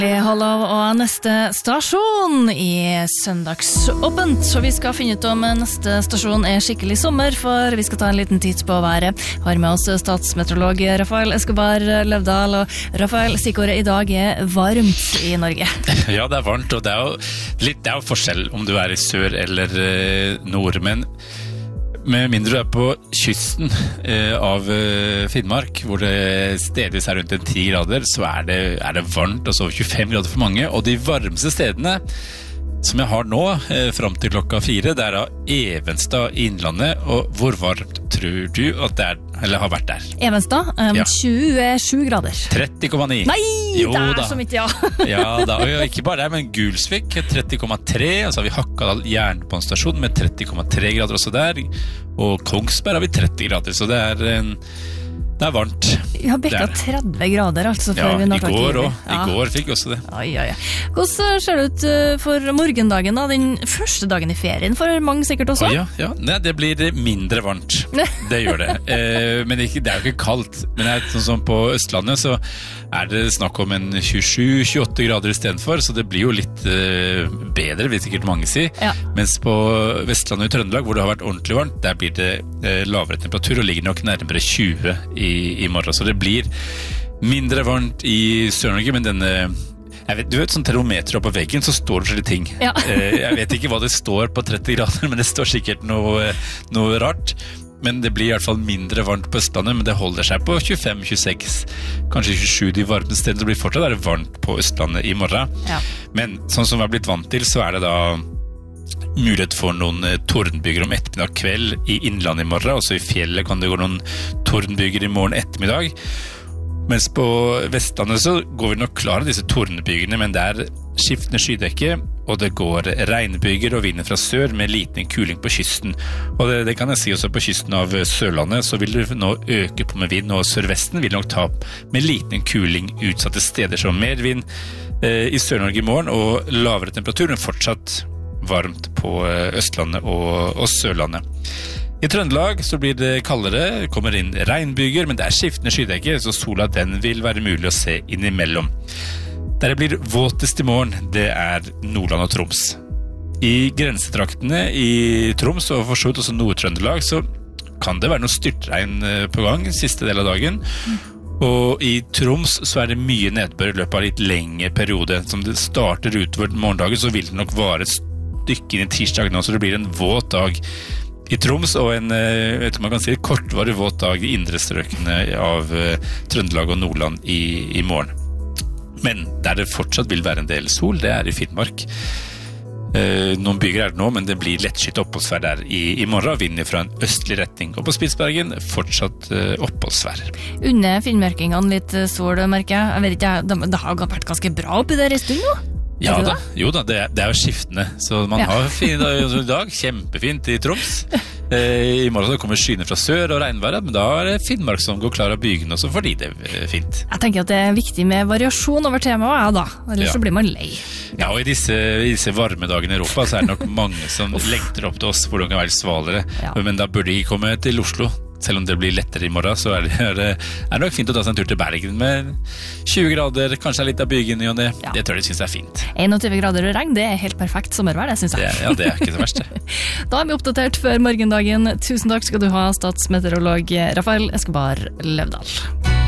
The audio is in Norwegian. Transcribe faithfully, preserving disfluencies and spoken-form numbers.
Hallo, og neste stasjon i Søndagsåpent. Så vi skal finne ut om neste stasjon er skikkelig sommer, for vi skal ta en liten titt på været. Har med oss statsmeteorolog Rafael Escobar Løvdahl. Og Rafael, stikkordet i dag er varmt i Norge. Ja, det er varmt, og det er jo, litt, det er jo forskjell om du er i sør eller eh, nord, men med mindre du er på kysten eh, av eh, Finnmark, hvor det stedvis er rundt en ti grader, så er det, er det varmt, altså tjuefem grader for mange. Og de varmeste stedene som jeg har nå, eh, frem til klokka fire, det er da Evenstad i Innlandet. Og hvor varmt tror du at det er, eller har vært der? Evenstad, um, Ja. tjuesju grader. tretti komma ni. Nei, Jo det er da. så midt, ja. Ja, da, og ikke bare det, men Gulsvik tretti komma tre, og så har vi Hakkadal jernbanestasjon med tretti komma tre grader også der, og Kongsberg har vi tretti grader, så det er, en, det er varmt. Vi har bekka Det er det. tretti grader, altså, Ja, før vi i når tak går det. også. I Ja. går fikk vi også det. Oi, oi, oi. Hvordan ser det ut uh, for morgendagen da? Den første dagen i ferien for mange sikkert også? Å, ja, ja. Nei, det blir mindre varmt. Det gjør det. Eh, men ikke, det er jo ikke kaldt. Men det er sånn som på Østlandet, så er det snakk om en tjuesju til tjueåtte grader i stedet for, så det blir jo litt eh, bedre, vil sikkert mange si. Ja. Mens på Vestlandet og Trøndelag, hvor det har vært ordentlig varmt, der blir det eh, lavere temperatur og ligger nok nærmere tjue i, i morgen. Så det blir mindre varmt i Sør-Norge, men denne jeg vet, du vet, sånn termometer oppe på veggen, så står det forskjellige ting. Ja. Eh, jeg vet ikke hva det står på tretti grader, men det står sikkert noe, noe rart. Men det blir i hvert fall mindre varmt på Østlandet, men det holder seg på tjuefem til tjueseks, kanskje tjuesju de varme stedene. Det blir fortsatt er det varmt på Østlandet i morgen. Ja. Men sånn som vi har blitt vant til, så er det da mulighet for noen eh, tordenbyger om ettermiddag kveld i Innlandet i morgen. Også i fjellet kan det gå noen tordenbyger i morgen ettermiddag. Mens på Vestlandet så går vi nok klar av disse tordenbygene, men det er skiftende skydekke, og det går regnbyger og vinden fra sør med liten kuling på kysten. Og det, det kan jeg si også på kysten av Sørlandet, så vil det nå øke på med vind, og sørvesten vil nok ta med liten kuling utsatte steder, så mer vind eh, i Sør-Norge i morgen, og lavere temperatur, men fortsatt varmt på eh, Østlandet og, og Sørlandet. I Trøndelag så blir det kaldere, kommer inn regnbyger, men det er skiftende skydekke, så sola den vil være mulig å se innimellom. Der det blir våtest i morgen, det er Nordland og Troms. I grensetraktene i Troms og for så vidt også Nord-Trøndelag, så kan det være noe styrtregn på gang siste del av dagen. Og i Troms så er det mye nedbør i løpet av litt lengre periode. Som det starter utover morgendagen, så vil det nok vare et stykke inn i tirsdag nå, så det blir en våt dag i Troms, og en, vet du, man kan si, kortvarig våt dag i indre strøkene av Trøndelag og Nordland i, i morgen. Men der det fortsatt vil være en del sol, det er i Finnmark. Eh, noen bygger er det nå, men det blir lettskytt oppholdsvær der i, i morgen, vinner fra en østlig retning. Og på Spitsbergen fortsatt eh, oppholdsvær. Under finnmørkingene litt sol, merker jeg. Jeg vet ikke, det, det har vært ganske bra oppi der i stund nå. Ja da, jo da, det er, det er jo skiftende. Så man Ja. har fine dager i dag, kjempefint i Troms. Eh, I morgen så kommer skyene fra sør og regnvær, men da er det Finnmark som går klar av bygene, og så får de det eh, fint. Jeg tenker at det er viktig med variasjon over temaet, ja da. Ellers Ja. så blir man lei. Ja, og i disse, i disse varme dagene i Europa så er det nok mange som lengter opp til oss hvor det kan være svalere. Ja. Men da burde de komme til Oslo. Selv om det blir lettere i morgen, så er det, er det er nok fint å ta seg en tur til Bergen med tjue grader, kanskje litt av bygene og det. Ja. Det tror jeg de synes er fint. einogtyve grader og regn, det er helt perfekt sommervær, det synes Det, jeg. ja, det er ikke det verste. Da er vi oppdatert før morgendagen. Tusen takk skal du ha, statsmeteorolog Rafael Escobar Løvdahl.